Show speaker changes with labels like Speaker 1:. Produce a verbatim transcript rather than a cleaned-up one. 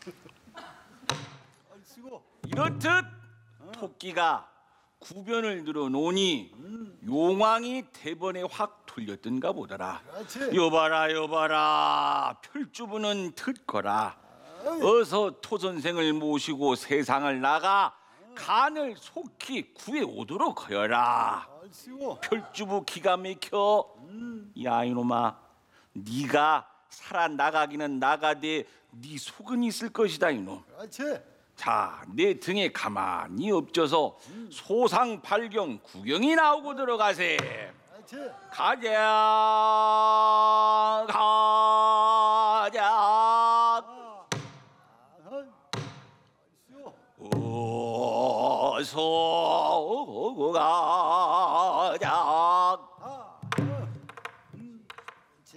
Speaker 1: 이렇듯 토끼가 구변을 들어놓으니 용왕이 대번에 확 돌렸던가 보더라.
Speaker 2: 그렇지.
Speaker 1: 여봐라 여봐라 펼주부는 듣거라. 어서 토선생을 모시고 세상을 나가 간을 속히 구해오도록 하여라.
Speaker 2: 알시고.
Speaker 1: 펼주부 기가 막혀. 야 이놈아, 네가 살아나가기는 나가되 네 속은 있을 것이다 이놈.
Speaker 2: 그렇지.
Speaker 1: 자, 내 등에 가만히 엎져서 소상 발경 구경이 나오고 들어가세.
Speaker 2: 그렇지.
Speaker 1: 가자 가자
Speaker 2: 알시고.
Speaker 1: 어서 가